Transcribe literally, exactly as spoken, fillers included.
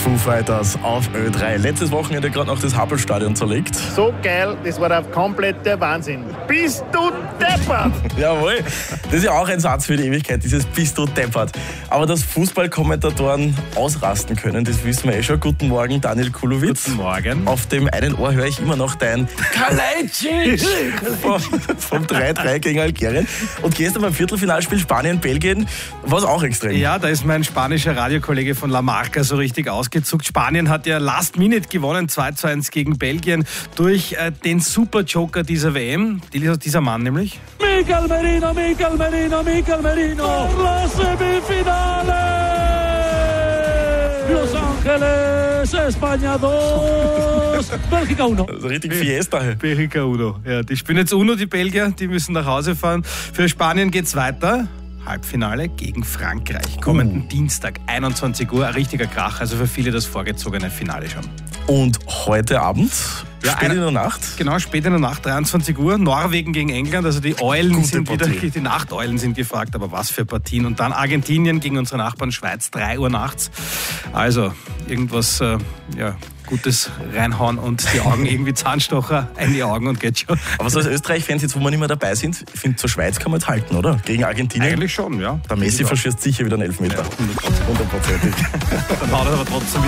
Foo Fighters auf Ö drei. Letztes Wochenende gerade noch das Happelstadion zerlegt. So geil, das war der komplette Wahnsinn. Bist du deppert! Jawohl, das ist ja auch ein Satz für die Ewigkeit, dieses Bist du deppert. Aber dass Fußballkommentatoren ausrasten können, das wissen wir eh schon. Guten Morgen, Daniel Kulowitz. Guten Morgen. Auf dem einen Ohr höre ich immer noch dein Kalajdzic vom, vom drei drei gegen Algerien. Und gestern beim Viertelfinalspiel Spanien-Belgien war es auch extrem. Ja, da ist mein spanischer Radiokollege von La Marca so richtig ausgezuckt. Spanien hat ja Last Minute gewonnen, zwei zu eins gegen Belgien, durch äh, den Super-Joker dieser W M, dieser Mann nämlich. Mikel Merino, Mikel Merino, Mikel Merino, por la semifinale. Los Ángeles, España dos, Bélgica uno. Also richtig Fiesta. Bélgica uno. Ja, die spielen jetzt Uno, die Belgier, die müssen nach Hause fahren. Für Spanien geht's weiter. Halbfinale gegen Frankreich. Kommenden uh. Dienstag, einundzwanzig Uhr, ein richtiger Krach. Also für viele das vorgezogene Finale schon. Und heute Abend, ja, spät in der Nacht? Genau, spät in der Nacht, dreiundzwanzig Uhr, Norwegen gegen England. Also die Eulen Gute sind Partie. wieder, die Nachteulen sind gefragt, aber was für Partien. Und dann Argentinien gegen unsere Nachbarn Schweiz, drei Uhr nachts. Also irgendwas, äh, ja, Gutes reinhauen und die Augen irgendwie Zahnstocher in die Augen und geht schon. Aber so als Österreich-Fans, jetzt wo wir nicht mehr dabei sind, ich finde, zur Schweiz kann man jetzt halten, oder? Gegen Argentinien. Eigentlich schon, ja. Der Messi verschießt sicher wieder einen Elfmeter. Ja, hundert Prozent. Hundertprozentig. Dann haut er aber trotzdem